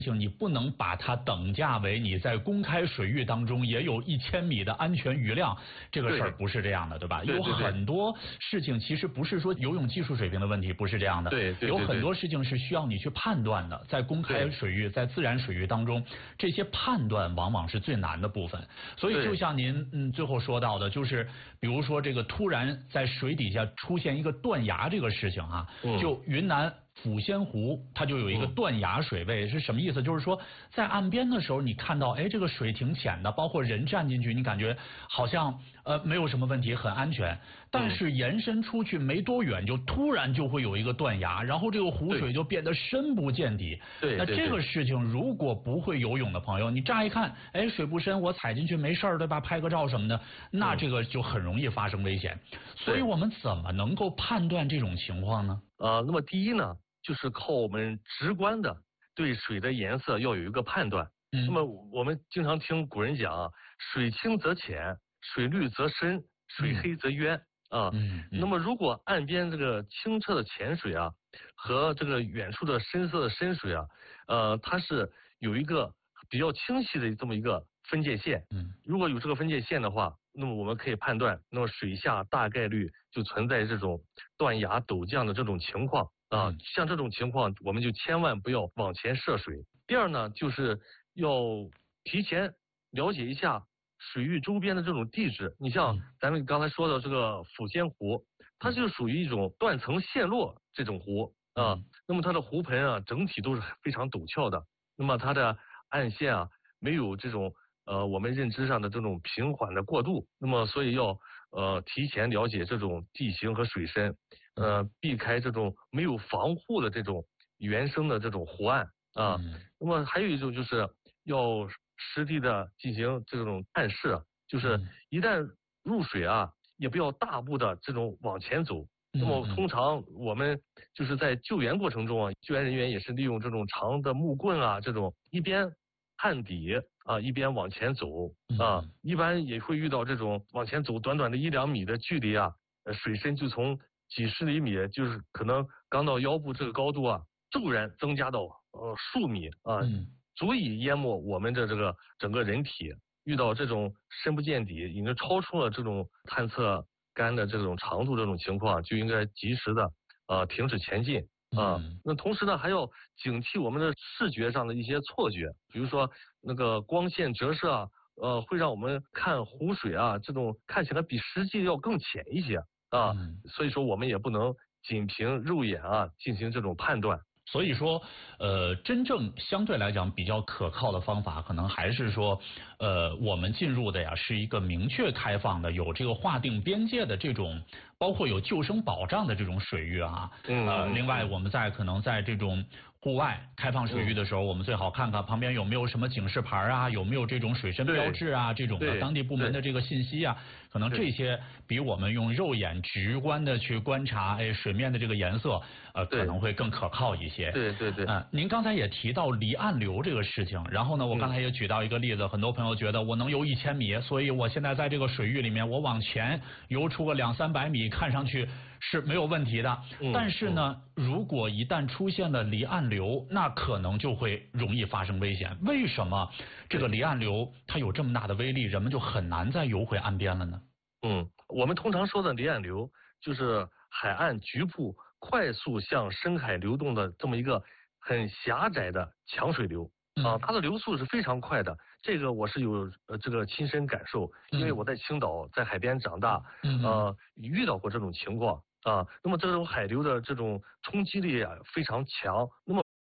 你不能把它等价为你在公开水域当中也有1000米的安全余量，这个事儿不是这样的，对吧？有很多事情其实不是说游泳技术水平的问题，不是这样的。有很多事情是需要你去判断的，在公开水域、在自然水域当中，这些判断往往是最难的部分。所以就像您最后说到的，就是比如说这个突然在水底下出现一个断崖这个事情啊，就云南抚仙湖它就有一个断崖水位，是什么意思？就是说在岸边的时候，你看到这个水挺浅的，包括人站进去，你感觉好像没有什么问题，很安全。但是延伸出去没多远，就突然就会有一个断崖，然后这个湖水就变得深不见底。那这个事情如果不会游泳的朋友，你乍一看，水不深，我踩进去没事儿，对吧？拍个照什么的，那这个就很容易发生危险。所以我们怎么能够判断这种情况呢？ 那么第一呢，就是靠我们直观的对水的颜色要有一个判断。那么我们经常听古人讲，水清则浅，水绿则深，水黑则渊啊。那么如果岸边这个清澈的浅水啊，和这个远处的深色的深水啊，它是有一个比较清晰的这么一个分界线。如果有这个分界线的话，那么我们可以判断，那么水下大概率就存在这种断崖陡降的这种情况啊。像这种情况，我们就千万不要往前涉水。第二呢，就是要提前了解一下水域周边的这种地质。你像咱们刚才说的这个抚仙湖，它就属于一种断层陷落这种湖啊。那么它的湖盆啊，整体都是非常陡峭的。那么它的岸线啊，没有这种我们认知上的这种平缓的过渡。那么所以要提前了解这种地形和水深，避开这种没有防护的这种原生的这种湖岸啊。那么还有一种就是要实地的进行这种探视，就是一旦入水啊，也不要大步的这种往前走。那么通常我们就是在救援过程中啊，救援人员也是利用这种长的木棍啊，这种一边探底啊，一边往前走啊。一般也会遇到这种往前走短短的1-2米的距离啊，水深就从几十厘米，就是可能刚到腰部这个高度啊，骤然增加到数米啊，足以淹没我们的这个整个人体。遇到这种深不见底，已经超出了这种探测杆的这种长度，这种情况就应该及时的停止前进啊。那同时呢，还要警惕我们的视觉上的一些错觉，比如说那个光线折射啊，会让我们看湖水啊，这种看起来比实际要更浅一些啊。所以说我们也不能仅凭肉眼啊进行这种判断。 所以说，真正相对来讲比较可靠的方法，可能还是说，我们进入的呀是一个明确开放的、有这个划定边界的这种，包括有救生保障的这种水域啊。另外我们可能在这种户外开放水域的时候，我们最好看看旁边有没有什么警示牌啊，有没有这种水深标志啊，这种的当地部门的这个信息啊，可能这些比我们用肉眼直观的去观察，水面的这个颜色，可能会更可靠一些。 对。 您刚才也提到离岸流这个事情，然后呢，我刚才也举到一个例子，很多朋友觉得我能游1000米，所以我现在在这个水域里面，我往前游出个200-300米，看上去是没有问题的。但是呢，如果一旦出现了离岸流，那可能就会容易发生危险。为什么这个离岸流它有这么大的威力，人们就很难再游回岸边了呢？ 我们通常说的离岸流，就是海岸局部快速向深海流动的这么一个很狭窄的强水流啊，它的流速是非常快的。这个我是有这个亲身感受，因为我在青岛在海边长大，遇到过这种情况啊。那么这种海流的这种冲击力啊非常强，那么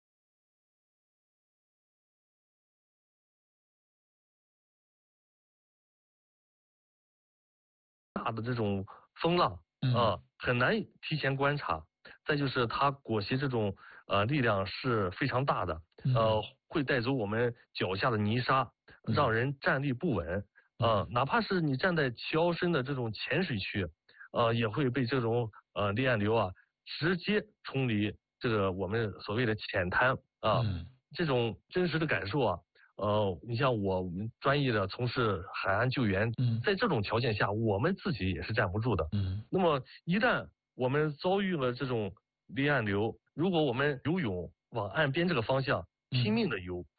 大的这种风浪很难提前观察。再就是它裹挟这种力量是非常大的，会带走我们脚下的泥沙，让人站立不稳哪怕是你站在齐腰深的这种浅水区，也会被这种离岸流啊直接冲离这个我们所谓的浅滩啊。这种真实的感受啊，你像我们专业的从事海岸救援，在这种条件下，我们自己也是站不住的。那么一旦我们遭遇了这种离岸流，如果我们游泳往岸边这个方向拼命的游。